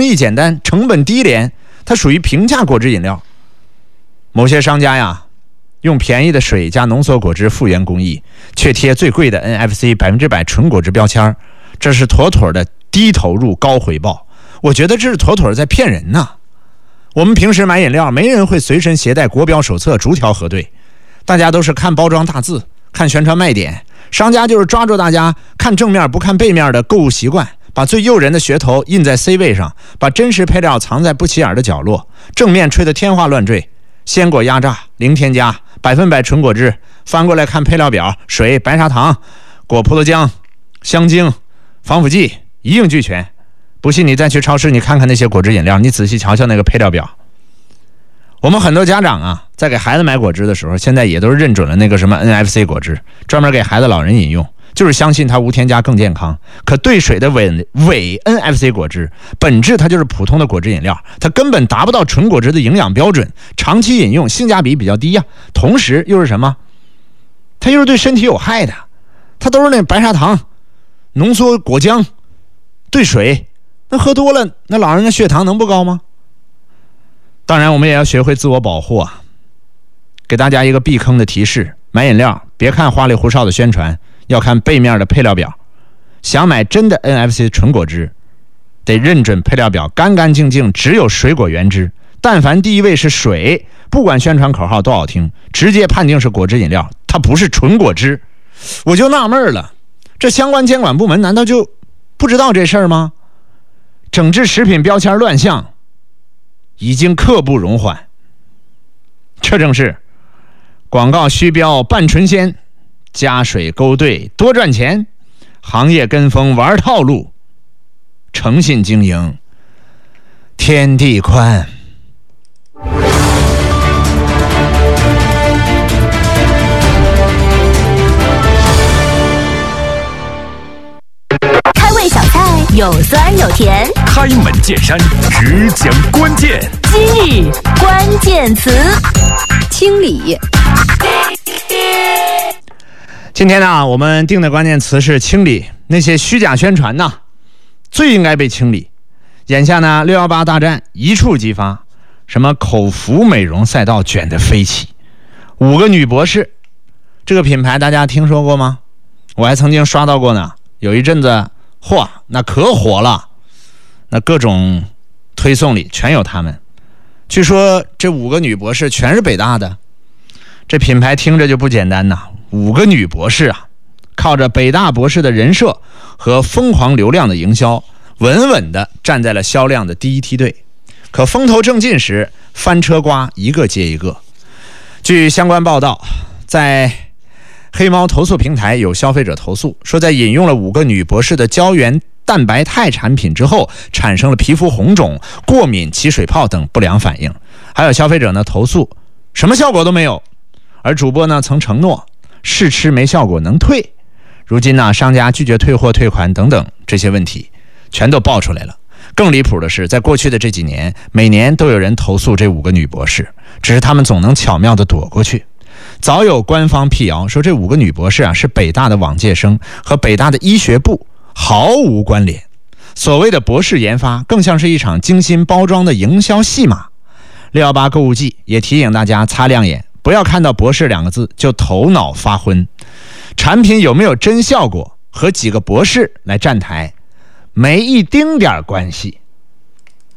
工艺简单，成本低廉，它属于平价果汁饮料。某些商家呀，用便宜的水加浓缩果汁复原工艺，却贴最贵的 NFC 100%纯果汁标签，这是妥妥的低投入高回报。我觉得这是妥妥的在骗人呐。我们平时买饮料，没人会随身携带国标手册逐条核对，大家都是看包装大字，看宣传卖点。商家就是抓住大家看正面不看背面的购物习惯，把最诱人的噱头印在 C 位上，把真实配料藏在不起眼的角落，正面吹得天花乱坠。鲜果压榨，零添加，100%纯果汁，翻过来看配料表，水、白砂糖、果葡萄浆、香精、防腐剂一应俱全。不信你再去超市，你看看那些果汁饮料，你仔细瞧瞧那个配料表。我们很多家长啊，在给孩子买果汁的时候，现在也都是认准了那个什么 NFC 果汁，专门给孩子老人饮用，就是相信它无添加更健康。可兑水的伪 NFC 果汁本质它就是普通的果汁饮料，它根本达不到纯果汁的营养标准，长期饮用性价比比较低呀。同时又是什么？它又是对身体有害的，它都是那白砂糖、浓缩果浆兑水，那喝多了那老人的血糖能不高吗？当然我们也要学会自我保护啊。给大家一个避坑的提示，买饮料别看花里胡哨的宣传，要看背面的配料表。想买真的 NFC 纯果汁，得认准配料表，干干净净，只有水果原汁。但凡第一位是水，不管宣传口号多好听，直接判定是果汁饮料，它不是纯果汁。我就纳闷了，这相关监管部门难道就不知道这事儿吗？整治食品标签乱象已经刻不容缓。这正是广告虚标半纯鲜，加水勾兑多赚钱，行业跟风玩套路，诚信经营天地宽。 开胃小菜有酸有甜， 开门见山，只讲关键。 今日关键词：清理。 今天呢，我们定的关键词是清理。那些虚假宣传呢，最应该被清理。眼下呢，618大战一触即发，什么口服美容赛道卷得飞起，5个女博士，这个品牌大家听说过吗？我还曾经刷到过呢，有一阵子，嚯，那可火了，那各种推送里全有他们。据说这5个女博士全是北大的，这品牌听着就不简单呐。5个女博士啊，靠着北大博士的人设和疯狂流量的营销，稳稳地站在了销量的第一梯队。可风头正劲时，翻车瓜一个接一个。据相关报道，在黑猫投诉平台有消费者投诉说，在饮用了5个女博士的胶原蛋白肽产品之后，产生了皮肤红肿、过敏、起水泡等不良反应。还有消费者呢投诉，什么效果都没有，而主播呢曾承诺试吃没效果能退。如今呢，商家拒绝退货、退款等等这些问题全都爆出来了。更离谱的是，在过去的这几年，每年都有人投诉这5个女博士，只是他们总能巧妙地躲过去。早有官方辟谣说，这5个女博士啊是北大的往届生，和北大的医学部毫无关联。所谓的博士研发，更像是一场精心包装的营销戏码。618购物季也提醒大家擦亮眼，不要看到博士2个字就头脑发昏。产品有没有真效果和几个博士来站台没一丁点关系。